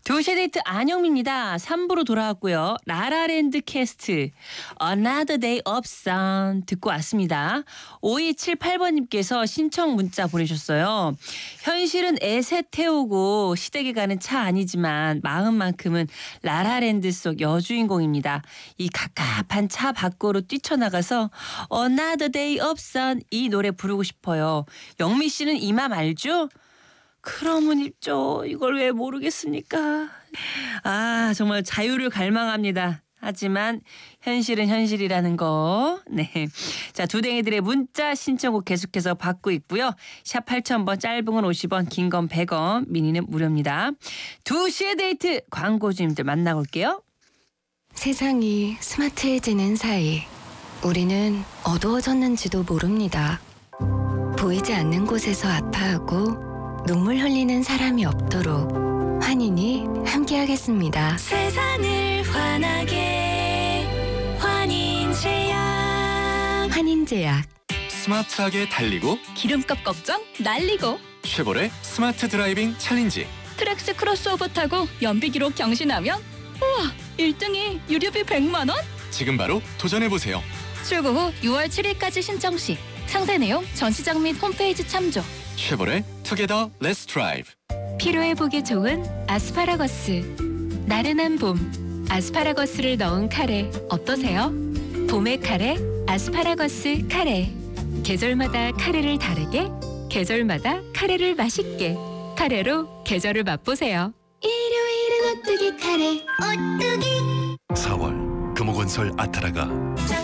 도시의 데이트 안영미입니다. 3부로 돌아왔고요. 라라랜드 캐스트 Another Day of Sun 듣고 왔습니다. 5278번님께서 신청 문자 보내셨어요. 현실은 애새 태우고 시댁에 가는 차 아니지만 마음만큼은 라라랜드 속 여주인공입니다. 이 갑갑한 차 밖으로 뛰쳐나가서 Another Day of Sun 이 노래 부르고 싶어요. 영미 씨는 이 맘 알죠? 그러면 있죠. 이걸 왜 모르겠습니까? 아, 정말 자유를 갈망합니다. 하지만 현실은 현실이라는 거. 네. 자, 두댕이들의 문자 신청곡 계속해서 받고 있고요. 샵 8000번, 짧은 건 50원, 긴 건 100원, 미니는 무료입니다. 2시의 데이트 광고주님들 만나볼게요. 세상이 스마트해지는 사이 우리는 어두워졌는지도 모릅니다. 보이지 않는 곳에서 아파하고 눈물 흘리는 사람이 없도록 환인이 함께하겠습니다. 세상을 환하게 환인제약. 환인제약. 스마트하게 달리고 기름값 걱정 날리고 쉐보레 스마트 드라이빙 챌린지. 트랙스 크로스오버 타고 연비 기록 경신하면 우와 1등이 유료비 100만 원? 지금 바로 도전해보세요. 출고 후 6월 7일까지 신청 시 상세 내용 전시장 및 홈페이지 참조. 쉐보레 투게더 렛츠 드라이브. 피로회복에 좋은 아스파라거스. 나른한 봄 아스파라거스를 넣은 카레 어떠세요? 봄의 카레 아스파라거스 카레. 계절마다 카레를 다르게, 계절마다 카레를 맛있게. 카레로 계절을 맛보세요. 일요일은 오뚜기 카레 오뚜기. 4월 금호건설 아타라가